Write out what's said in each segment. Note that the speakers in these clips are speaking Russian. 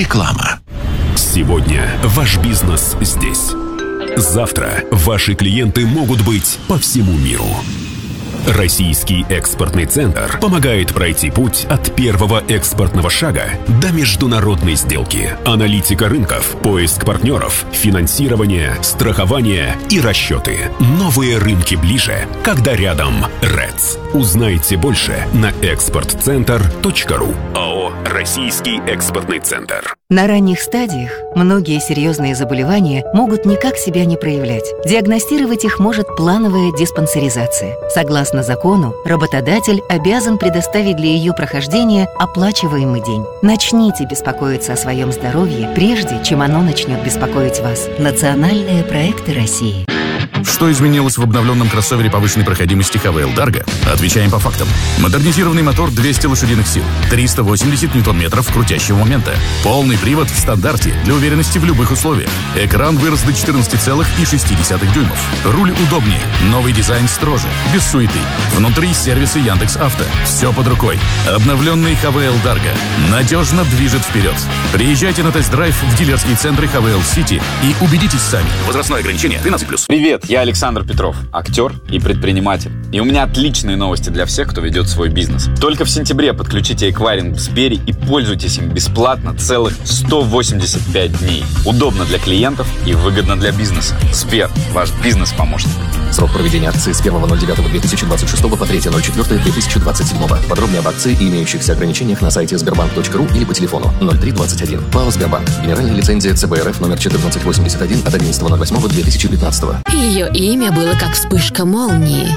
Реклама. Сегодня ваш бизнес здесь. Завтра ваши клиенты могут быть по всему миру. Российский экспортный центр помогает пройти путь от первого экспортного шага до международной сделки. Аналитика рынков, поиск партнеров, финансирование, страхование и расчеты. Новые рынки ближе, когда рядом РЭЦ. Узнайте больше на экспортцентр.ру. АО «Российский экспортный центр». На ранних стадиях многие серьезные заболевания могут никак себя не проявлять. Диагностировать их может плановая диспансеризация. Согласно закону, работодатель обязан предоставить для ее прохождения оплачиваемый день. Начните беспокоиться о своем здоровье, прежде чем оно начнет беспокоить вас. Национальные проекты России. Что изменилось в обновленном кроссовере повышенной проходимости ХВЛ Дарго? Отвечаем по фактам. Модернизированный мотор 200 лошадиных сил, 380 ньютон-метров крутящего момента, полный привод в стандарте для уверенности в любых условиях. Экран вырос до 14,6 дюймов. Руль удобнее, новый дизайн строже, без суеты. Внутри сервисы Яндекс.Авто. Все под рукой. Обновленный ХВЛ Дарго надежно движет вперед. Приезжайте на тест-драйв в дилерские центры ХВЛ Сити и убедитесь сами. Возрастное ограничение 13+. Привет, я Александр Петров, актер и предприниматель. И у меня отличные новости для всех, кто ведет свой бизнес. Только в сентябре подключите эквайринг в Сбере и пользуйтесь им бесплатно целых 185 дней. Удобно для клиентов и выгодно для бизнеса. Сбер, ваш бизнес-помощник. Срок проведения акции с 1.09.2026 по 3.04.2027. Подробнее об акции и имеющихся ограничениях на сайте sberbank.ru или по телефону 0321. ПАО «Сбербанк». Генеральная лицензия ЦБРФ номер 1481 от 11.08.2015. Ее имя было как вспышка молнии.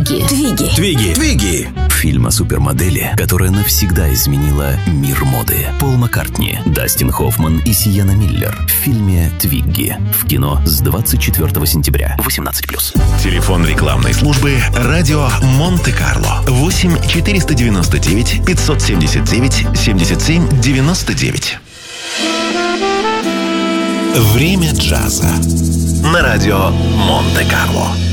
Твиги. Фильм о супермодели, которая навсегда изменила мир моды. Пол Маккартни, Дастин Хоффман и Сиенна Миллер в фильме «Твигги». В кино с 24 сентября. 18+. Телефон рекламной службы «Радио Монте-Карло». 8 499 579 77 99. Время джаза на радио Монте-Карло.